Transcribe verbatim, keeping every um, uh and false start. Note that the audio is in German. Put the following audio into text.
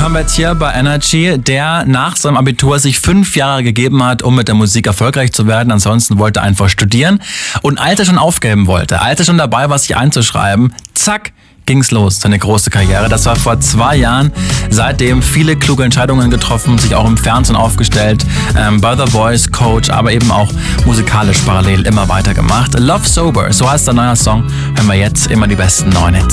haben wir jetzt hier bei Energy, der nach seinem Abitur sich fünf Jahre gegeben hat, um mit der Musik erfolgreich zu werden. Ansonsten wollte er einfach studieren. Und als er schon aufgeben wollte, als er schon dabei war, sich einzuschreiben, zack, ging's los, seine große Karriere. Das war vor zwei Jahren. Seitdem viele kluge Entscheidungen getroffen, sich auch im Fernsehen aufgestellt, ähm, bei The Voice, Coach, aber eben auch musikalisch parallel immer weiter gemacht. Love Sober, so heißt der neue Song. Hören wir jetzt immer die besten neuen Hits.